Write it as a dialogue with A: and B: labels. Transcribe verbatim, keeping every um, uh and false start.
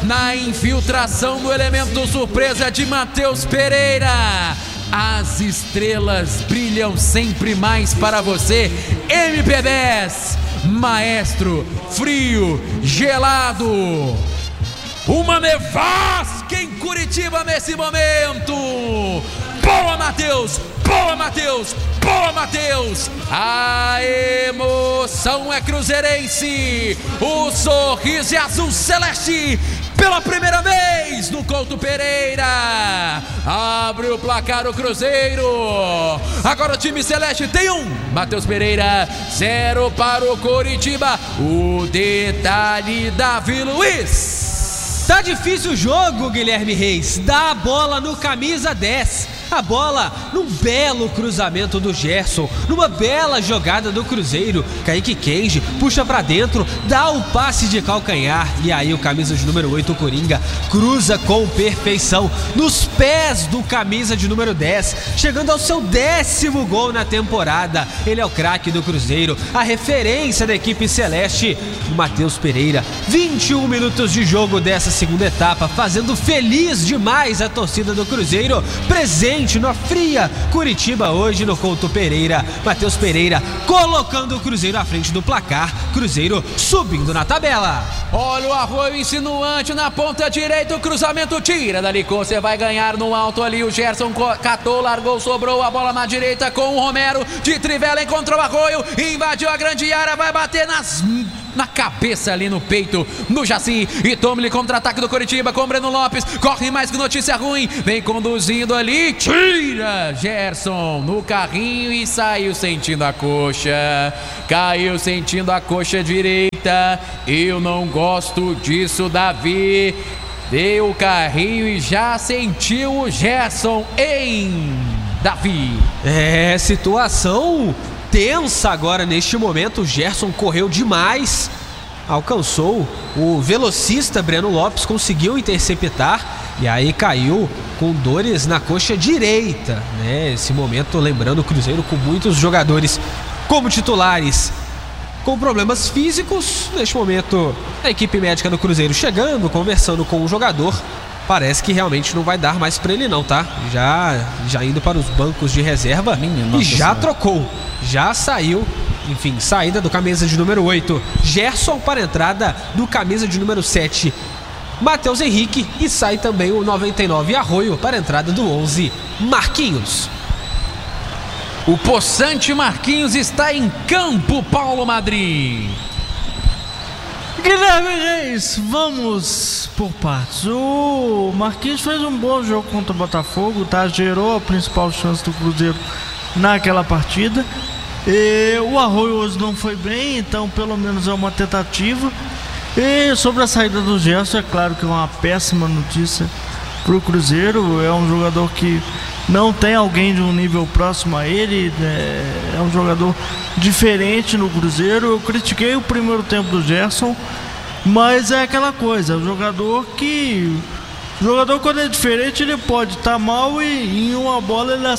A: na infiltração do elemento surpresa de Matheus Pereira. As estrelas brilham sempre mais para você. M P dez, maestro frio, gelado. Uma nevasca em Curitiba nesse momento. Boa, Matheus! Boa, Matheus! Boa, Matheus! A emoção é cruzeirense. O sorriso é azul celeste. Pela primeira vez no Couto Pereira. Abre o placar o Cruzeiro. Agora o time celeste tem um. Matheus Pereira, zero para o Curitiba. O detalhe, Davi Luiz.
B: Tá difícil o jogo, Guilherme Reis. Dá a bola no camisa dez. A bola num belo cruzamento do Gerson, numa bela jogada do Cruzeiro. Kaique Kenji puxa pra dentro, dá o passe de calcanhar. E aí o camisa de número oito, o Coringa, cruza com perfeição nos pés do camisa de número dez, chegando ao seu décimo gol na temporada. Ele é o craque do Cruzeiro, a referência da equipe celeste, o Matheus Pereira. vinte e um minutos de jogo dessa segunda etapa, fazendo feliz demais a torcida do Cruzeiro, presente na fria Curitiba hoje no Couto Pereira. Matheus Pereira colocando o Cruzeiro à frente do placar. Cruzeiro subindo na tabela.
A: Olha o Arroio insinuante na ponta direita. O cruzamento tira dali. Você vai ganhar no alto ali. O Gerson catou, largou, sobrou a bola na direita com o Romero. De trivela encontrou o Arroio. Invadiu a grande área. Vai bater nas... na cabeça ali no peito, no Jaci. E toma-lhe contra-ataque do Curitiba com o Breno Lopes. Corre mais que notícia ruim. Vem conduzindo ali. Tira Gerson no carrinho e saiu sentindo a coxa. Caiu sentindo a coxa direita. Eu não gosto disso, Davi. Deu o carrinho e já sentiu o Gerson em Davi.
B: É, situação tensa agora neste momento. O Gerson correu demais, alcançou o velocista Breno Lopes, conseguiu interceptar e aí caiu com dores na coxa direita, né? Esse momento, lembrando, o Cruzeiro com muitos jogadores como titulares com problemas físicos. Neste momento, a equipe médica do Cruzeiro chegando, conversando com o jogador. Parece que realmente não vai dar mais pra ele não, tá? Já, já indo para os bancos de reserva. Minha e já senhora. Trocou, já saiu. Enfim, saída do camisa de número oito, Gerson, para a entrada do camisa de número sete, Matheus Henrique. E sai também o noventa e nove, Arroio, para a entrada do onze, Marquinhos.
A: O possante Marquinhos está em campo, Paulo Madrid.
C: Guilherme Reis, vamos por partes. O Marquinhos fez um bom jogo contra o Botafogo, tá? Gerou a principal chance do Cruzeiro naquela partida. E o Arroio hoje não foi bem, então pelo menos é uma tentativa. E sobre a saída do Gerson, é claro que é uma péssima notícia para o Cruzeiro. É um jogador que não tem alguém de um nível próximo a ele, é um jogador diferente no Cruzeiro. Eu critiquei o primeiro tempo do Gerson, mas é aquela coisa, o jogador que... O jogador, quando é diferente, ele pode estar mal e em uma bola ele